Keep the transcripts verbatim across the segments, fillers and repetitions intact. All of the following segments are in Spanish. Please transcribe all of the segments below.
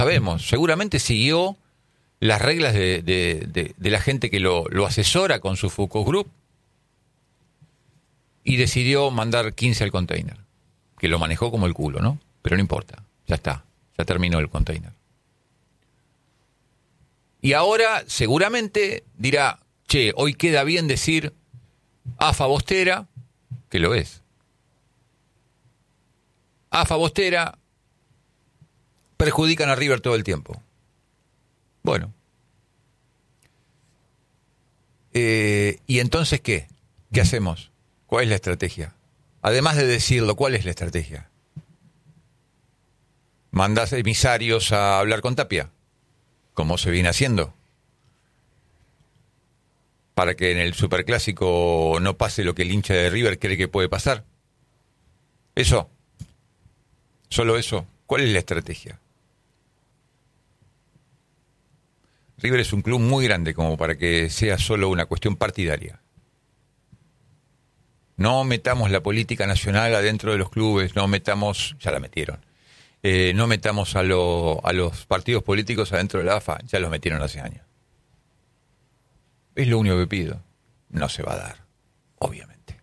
sabemos, seguramente siguió las reglas de, de, de, de la gente que lo, lo asesora con su Focus Group y decidió mandar quince al container, que lo manejó como el culo, ¿no? Pero no importa, ya está, ya terminó el container. Y ahora seguramente dirá, che, hoy queda bien decir A F A Bostera, que lo es. A F A Bostera perjudican a River todo el tiempo. Bueno. Eh, ¿Y entonces qué? ¿Qué hacemos? ¿Cuál es la estrategia? Además de decirlo, ¿cuál es la estrategia? ¿Mandás emisarios a hablar con Tapia? Como se viene haciendo. Para que en el Superclásico no pase lo que el hincha de River cree que puede pasar. Eso. Solo eso. ¿Cuál es la estrategia? River es un club muy grande como para que sea solo una cuestión partidaria. No metamos la política nacional adentro de los clubes, no metamos, ya la metieron, eh, no metamos a, lo, a los partidos políticos adentro de la A F A, ya los metieron hace años. Es lo único que pido. No se va a dar, obviamente.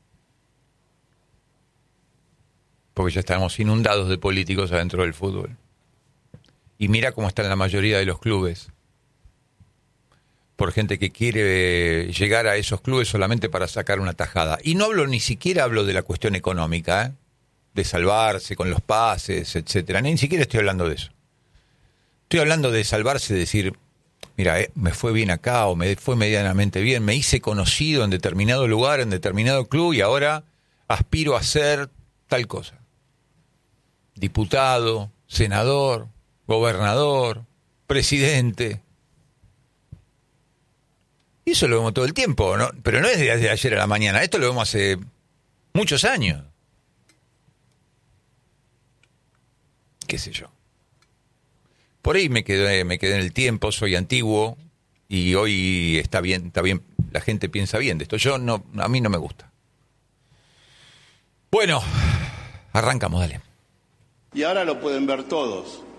Porque ya estamos inundados de políticos adentro del fútbol. Y mira cómo están la mayoría de los clubes. Por gente que quiere llegar a esos clubes solamente para sacar una tajada. Y no hablo, ni siquiera hablo de la cuestión económica, ¿eh? De salvarse con los pases, etcétera. Ni siquiera estoy hablando de eso. Estoy hablando de salvarse, de decir, mira, eh, me fue bien acá o me fue medianamente bien, me hice conocido en determinado lugar, en determinado club y ahora aspiro a ser tal cosa. Diputado, senador, gobernador, presidente. Y eso lo vemos todo el tiempo, ¿no? Pero no es de ayer a la mañana, esto lo vemos hace muchos años. Qué sé yo. Por ahí me quedé, me quedé en el tiempo, soy antiguo y hoy está bien, está bien, la gente piensa bien de esto. Yo no, a mí no me gusta. Bueno, arrancamos, dale. Y ahora lo pueden ver todos.